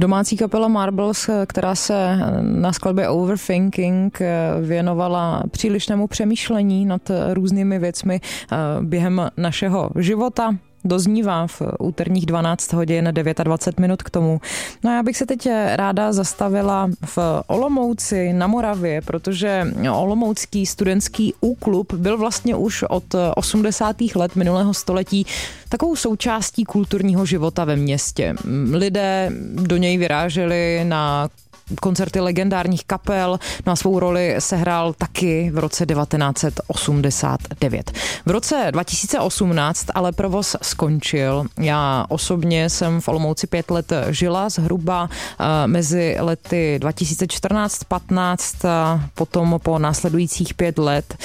Domácí kapela Marbles, která se na skladbě Overthinking věnovala přílišnému přemýšlení nad různými věcmi během našeho života, doznívá v úterních 12 hodin 29 minut k tomu. No a já bych se teď ráda zastavila v Olomouci na Moravě, protože olomoucký studentský U-klub byl vlastně už od 80. let minulého století takovou součástí kulturního života ve městě. Lidé do něj vyráželi na koncerty legendárních kapel, no a svou roli sehrál taky v roce 1989. V roce 2018 ale provoz skončil. Já osobně jsem v Olomouci 5 let žila, zhruba mezi lety 2014-15, potom po následujících 5 let.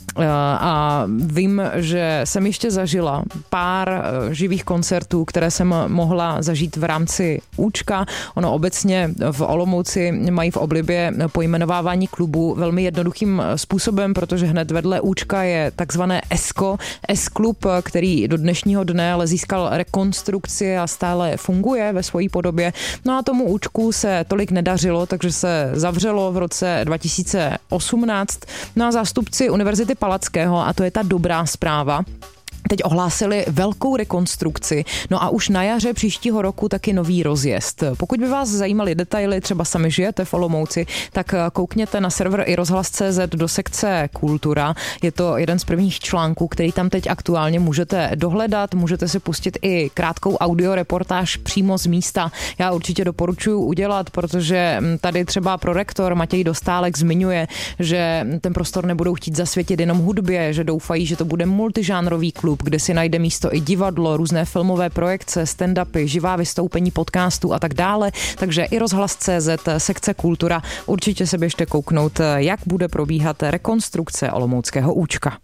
A vím, že jsem ještě zažila pár živých koncertů, které jsem mohla zažít v rámci Účka. Ono obecně v Olomouci mají v oblibě pojmenovávání klubu velmi jednoduchým způsobem, protože hned vedle Účka je takzvané ESKO, S-klub, který do dnešního dne ale získal rekonstrukci a stále funguje ve své podobě. No a tomu Účku se tolik nedařilo, takže se zavřelo v roce 2018. No a zástupci Univerzity Palackého, a to je ta dobrá zpráva, teď ohlásili velkou rekonstrukci, no a už na jaře příštího roku taky nový rozjezd. Pokud by vás zajímaly detaily, třeba sami žijete v Olomouci, tak koukněte na server iRozhlas.cz do sekce Kultura. Je to jeden z prvních článků, který tam teď aktuálně můžete dohledat. Můžete si pustit i krátkou audioreportáž přímo z místa. Já určitě doporučuji udělat, protože tady třeba prorektor Matěj Dostálek zmiňuje, že ten prostor nebudou chtít zasvětit jenom hudbě, že doufají, že to bude multižánrový klub, kde si najde místo i divadlo, různé filmové projekce, stand-upy, živá vystoupení podcastů a tak dále. Takže i Rozhlas.cz, sekce Kultura. Určitě se běžte kouknout, jak bude probíhat rekonstrukce olomouckého Účka.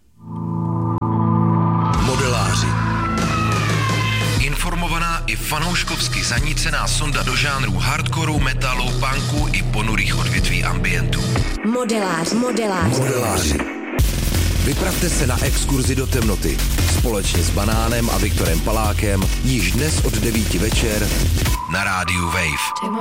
Modeláři. Informovaná i fanouškovsky zanícená sonda do žánrů hardcoreu, metalu, punku i ponurých odvětví ambientu. Modeláři. Vypravte se na exkurzi do temnoty společně s Banánem a Viktorem Palákem již dnes od 9 večer na rádiu Wave.